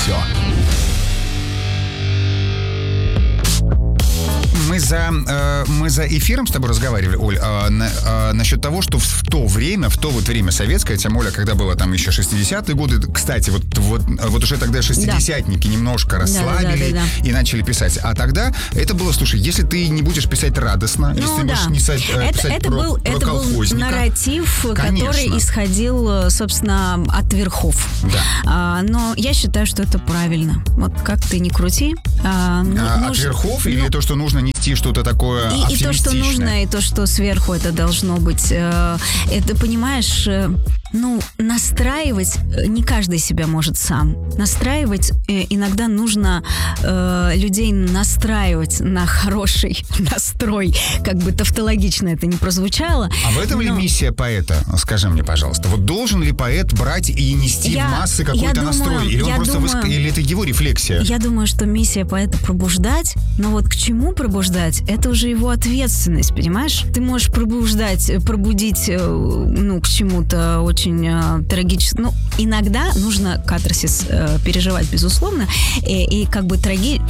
все. Мы за эфиром с тобой разговаривали, Оль, насчет того, что в то время советское, тем более, когда было там еще 60-е годы, кстати, вот уже тогда шестидесятники немножко расслабили и начали писать. А тогда это было, слушай, если ты не будешь писать радостно, если ты будешь не писать про колхозника. Это был нарратив, который исходил, собственно, от верхов. Да. Но я считаю, что это правильно. Вот как ты ни крути. От верхов или то, что нужно нести что-то такое оптимистичное? И то, что нужно, и то, что сверху это должно быть. Это, понимаешь, настраивать не каждый себя может сам. Настраивать иногда нужно людей настраивать на хороший настрой. Как бы тавтологично это ни прозвучало. А в этом ли миссия поэта? Скажи мне, пожалуйста. Вот должен ли поэт брать и нести в массы какой-то настрой? Или он просто или это его рефлексия? Я думаю, что миссия поэта пробуждать, но вот к чему пробуждать, это уже его ответственность, понимаешь? Ты можешь пробудить, к чему-то очень трагическому. Иногда нужно катарсис переживать, безусловно, и как бы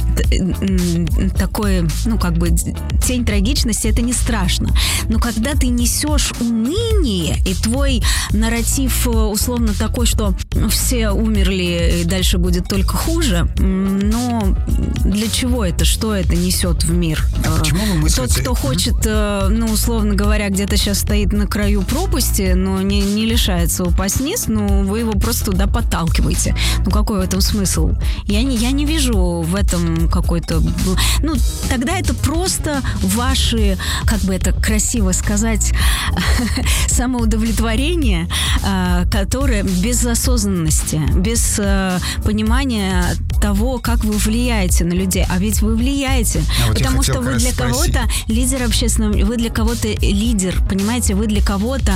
такое, тень трагичности, это не страшно. Но когда ты несешь уныние, и твой нарратив условно такой, что все умерли, и дальше будет только хуже, но для чего это? Что это несет в мир? Почему вы мыслите? Тот, кто хочет, условно говоря, где-то сейчас стоит на краю пропасти, но не лишается упасть вниз, вы его просто туда подталкиваете. Какой в этом смысл? Я не вижу в этом какой-то... тогда это просто ваши, как бы это красиво сказать, самоудовлетворение, которое без осознанности, без понимания того, как вы влияете на людей. А ведь вы влияете. Потому что вы для кого-то лидер общественного, вы для кого-то лидер, понимаете, вы для кого-то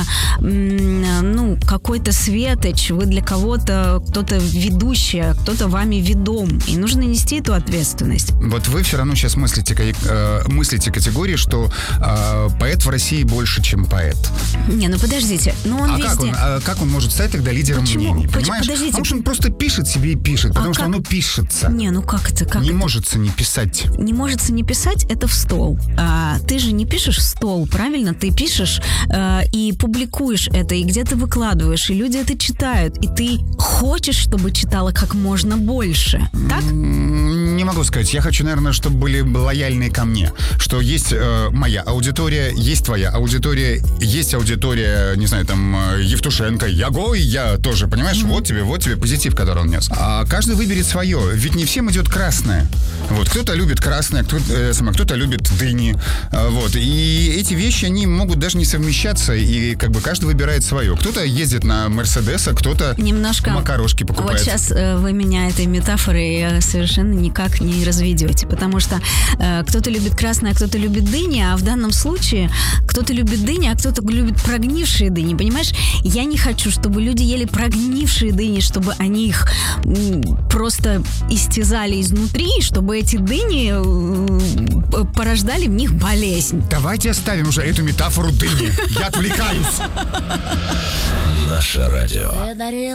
какой-то светоч, вы для кого-то кто-то ведущий, кто-то вами ведом. И нужно нести эту ответственность. Вот вы все равно сейчас мыслите категории, что поэт в России больше, чем поэт. Подождите. Он везде. Как он может стать тогда лидером мнений? Понимаешь? Подождите. Потому что он просто пишет себе и пишет, потому что оно пишется. Как это? Не может не писать. Не может не писать, это в стол. Ты же не пишешь в стол, правильно? Ты пишешь и публикуешь это, и где-то выкладываешь, и люди это читают, и ты хочешь, чтобы читало как можно больше. Так? Не могу сказать. Я хочу, наверное, чтобы были лояльные ко мне. Что есть моя аудитория, есть твоя аудитория, есть аудитория, не знаю, там, Евтушенко, Ягой, я тоже, понимаешь? Вот тебе позитив, который он нес. А каждый выберет свое. Ведь не всем идет красное. Кто-то любит красное, кто-то любит дыни. И эти вещи, они могут даже не совмещаться, и как бы каждый выбирает свое. Кто-то ездит на Мерседес, а кто-то немножко макарошки покупает. Вот сейчас вы меня этой метафорой совершенно никак не разведете, потому что кто-то любит красное, а кто-то любит дыни, а в данном случае кто-то любит дыни, а кто-то любит прогнившие дыни, понимаешь? Я не хочу, чтобы люди ели прогнившие дыни, чтобы они их просто истязали изнутри, чтобы эти дыни порождали в них болезнь. Давайте оставим уже эту метафору дыни. Я отвлекаюсь. Наше радио.